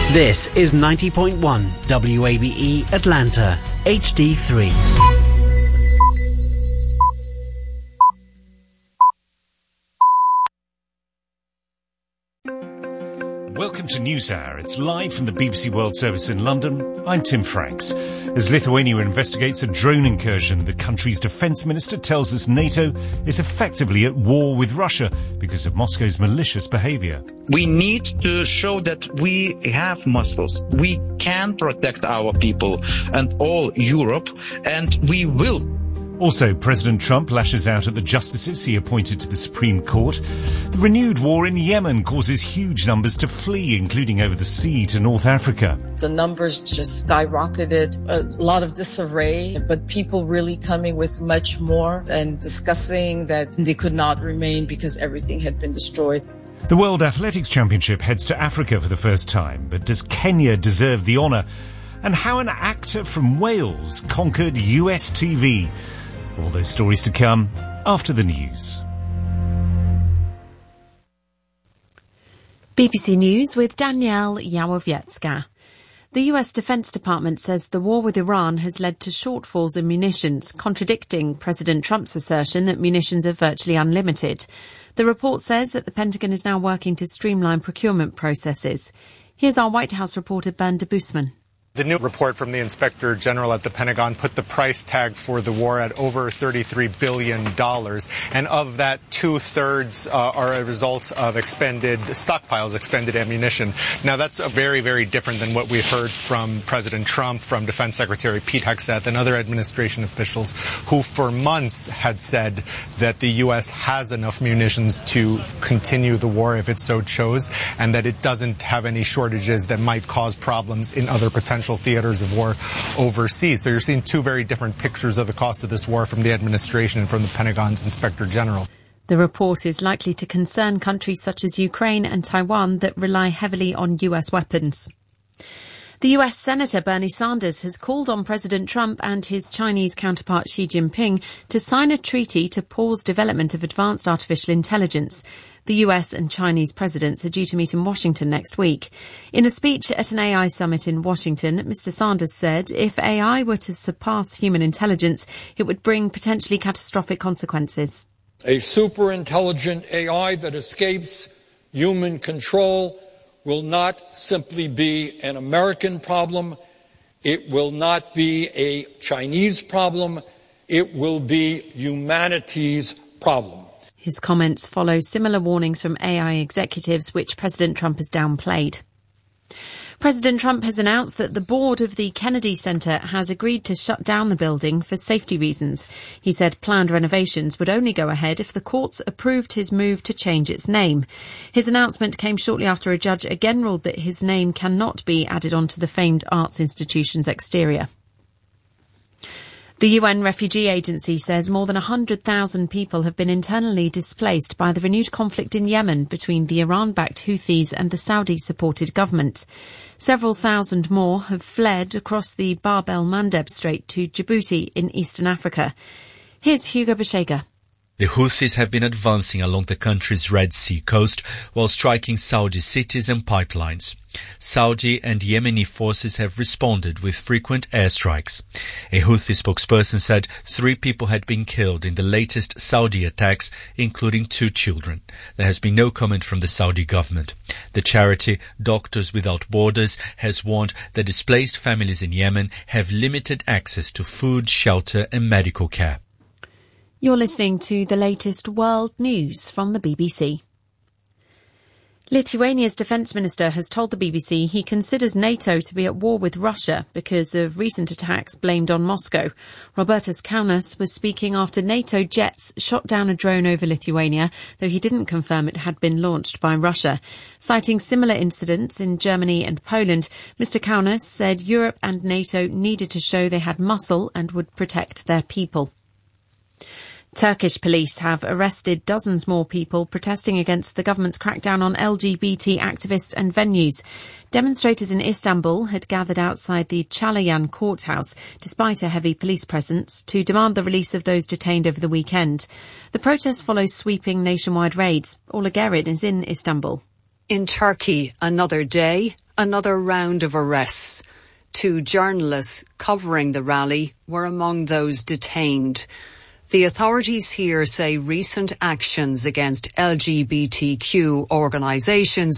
This is 90.1 WABE Atlanta, HD3. Welcome to NewsHour. It's live from the BBC World Service in London. I'm Tim Franks. As Lithuania investigates a drone incursion, the country's defence minister tells us NATO is effectively at war with Russia because of Moscow's malicious behaviour. We need to show that we have muscles. We can protect our people and all Europe, and we will. Also, President Trump lashes out at the justices he appointed to the Supreme Court. The renewed war in Yemen causes huge numbers to flee, including over the sea to North Africa. The numbers just skyrocketed, a lot of disarray, but people really coming with much more and discussing that they could not remain because everything had been destroyed. The World Athletics Championship heads to Africa for the first time, but does Kenya deserve the honour? And how an actor from Wales conquered US TV. All those stories to come after the news. BBC News with Danielle Yawowiecka. The US Defense Department says the war with Iran has led to shortfalls in munitions, contradicting President Trump's assertion that munitions are virtually unlimited. The report says that the Pentagon is now working to streamline procurement processes. Here's our White House reporter Bernd Debusman. The new report from the Inspector General at the Pentagon put the price tag for the war at over $33 billion. And of that, 2/3 are a result of expended stockpiles, expended ammunition. Now, that's very, very different than what we heard from President Trump, from Defense Secretary Pete Hegseth, and other administration officials who for months had said that the U.S. has enough munitions to continue the war if it so chose, and that it doesn't have any shortages that might cause problems in other potential theaters of war overseas. So you're seeing two very different pictures of the cost of this war from the administration and from the Pentagon's Inspector General. The report is likely to concern countries such as Ukraine and Taiwan that rely heavily on US weapons. The US Senator Bernie Sanders has called on President Trump and his Chinese counterpart Xi Jinping to sign a treaty to pause development of advanced artificial intelligence. The US and Chinese presidents are due to meet in Washington next week. In a speech at an AI summit in Washington, Mr. Sanders said if AI were to surpass human intelligence, it would bring potentially catastrophic consequences. A super-intelligent AI that escapes human control will not simply be an American problem. It will not be a Chinese problem. It will be humanity's problem. His comments follow similar warnings from AI executives, which President Trump has downplayed. President Trump has announced that the board of the Kennedy Center has agreed to shut down the building for safety reasons. He said planned renovations would only go ahead if the courts approved his move to change its name. His announcement came shortly after a judge again ruled that his name cannot be added onto the famed arts institution's exterior. The UN Refugee Agency says more than 100,000 people have been internally displaced by the renewed conflict in Yemen between the Iran-backed Houthis and the Saudi-supported government. Several thousand more have fled across the Bab el-Mandeb Strait to Djibouti in eastern Africa. Here's Hugo Bashega. The Houthis have been advancing along the country's Red Sea coast while striking Saudi cities and pipelines. Saudi and Yemeni forces have responded with frequent airstrikes. A Houthi spokesperson said 3 people had been killed in the latest Saudi attacks, including 2 children. There has been no comment from the Saudi government. The charity Doctors Without Borders has warned that displaced families in Yemen have limited access to food, shelter and medical care. You're listening to the latest world news from the BBC. Lithuania's defence minister has told the BBC he considers NATO to be at war with Russia because of recent attacks blamed on Moscow. Robertas Kaunas was speaking after NATO jets shot down a drone over Lithuania, though he didn't confirm it had been launched by Russia. Citing similar incidents in Germany and Poland, Mr. Kaunas said Europe and NATO needed to show they had muscle and would protect their people. Turkish police have arrested dozens more people protesting against the government's crackdown on LGBT activists and venues. Demonstrators in Istanbul had gathered outside the Çağlayan courthouse, despite a heavy police presence, to demand the release of those detained over the weekend. The protest follows sweeping nationwide raids. Ola Gerin is in Istanbul. In Turkey, another day, another round of arrests. 2 journalists covering the rally were among those detained. The authorities here say recent actions against LGBTQ organisations